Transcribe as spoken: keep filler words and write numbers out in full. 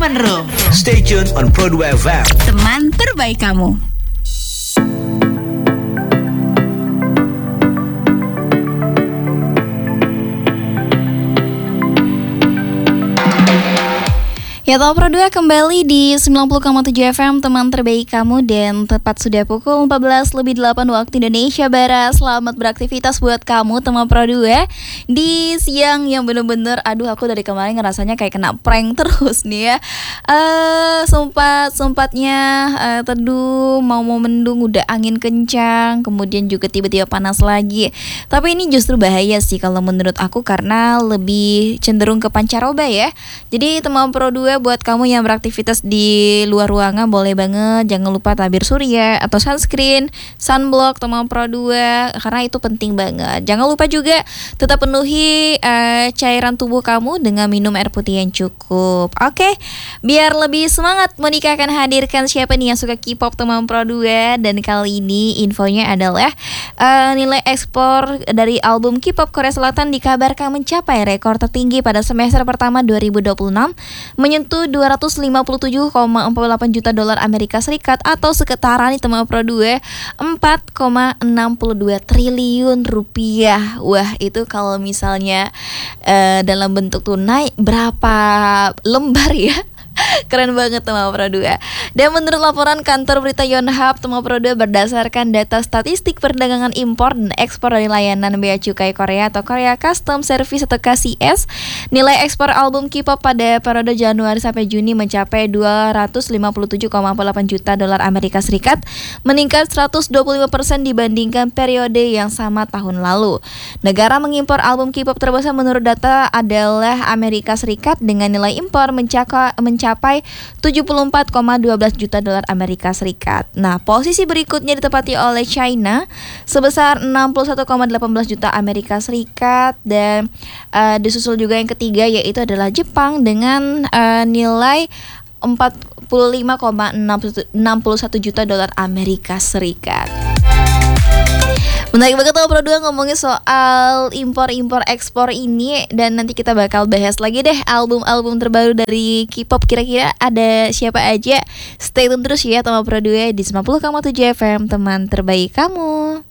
Common Room. Stay tuned on Pro dua F M. Teman terbaik kamu. Ya, Top Pro dua kembali di sembilan puluh koma tujuh F M, teman terbaik kamu. Dan tepat sudah pukul empat belas lebih delapan waktu Indonesia Barat. Selamat beraktivitas buat kamu, teman Pro dua, di siang yang bener-bener, aduh aku dari kemarin ngerasanya kayak kena prank terus nih ya. uh, Sempat-sempatnya uh, teduh, mau-mau mendung, udah angin kencang, kemudian juga tiba-tiba panas lagi. Tapi ini justru bahaya sih kalau menurut aku, karena lebih cenderung ke pancaroba ya. Jadi teman Pro dua, buat kamu yang beraktivitas di luar ruangan, boleh banget jangan lupa tabir surya atau sunscreen, sunblock, teman Pro dua, karena itu penting banget. Jangan lupa juga tetap penuhi uh, cairan tubuh kamu dengan minum air putih yang cukup. Oke, biar lebih semangat, Monica akan hadirkan siapa nih yang suka K-pop, teman Pro dua. Dan kali ini infonya adalah uh, nilai ekspor dari album K-pop Korea Selatan dikabarkan mencapai rekor tertinggi pada semester pertama dua ribu dua puluh enam, menyentuh dua ratus lima puluh tujuh koma empat delapan juta dolar Amerika Serikat atau sekitaran nih teman Pro dua, empat koma enam dua triliun rupiah. Wah, itu kalau misalnya uh, dalam bentuk tunai berapa lembar ya? Keren banget teman Pro dua. Dan menurut laporan kantor berita Yonhap, teman Pro dua, berdasarkan data statistik perdagangan impor dan ekspor dari layanan Bea Cukai Korea atau Korea Custom Service atau K C S, nilai ekspor album K-pop pada periode Januari sampai Juni mencapai dua ratus lima puluh tujuh koma empat delapan juta dolar Amerika Serikat, meningkat seratus dua puluh lima persen dibandingkan periode yang sama tahun lalu. Negara mengimpor album K-pop terbesar menurut data adalah Amerika Serikat dengan nilai impor mencapai mencapai tujuh puluh empat koma satu dua juta dolar Amerika Serikat. Nah, posisi berikutnya ditempati oleh China sebesar enam puluh satu koma satu delapan juta Amerika Serikat, dan uh, disusul juga yang ketiga yaitu adalah Jepang dengan uh, nilai empat puluh lima koma enam satu juta dolar Amerika Serikat. Menarik banget tuh Pro dua ngomongin soal impor-impor ekspor ini, dan nanti kita bakal bahas lagi deh album-album terbaru dari K-pop, kira-kira ada siapa aja. Stay tune terus ya teman Pro dua di sembilan puluh koma tujuh F M, teman terbaik kamu.